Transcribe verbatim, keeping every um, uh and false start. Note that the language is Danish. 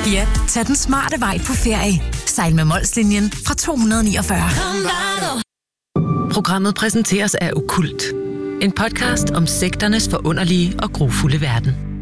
Ja, tag den smarte vej på ferie. Sejl med Molslinjen fra to hundrede niogfyrre. Programmet præsenteres af Okkult. En podcast om sekternes forunderlige og grufulde verden.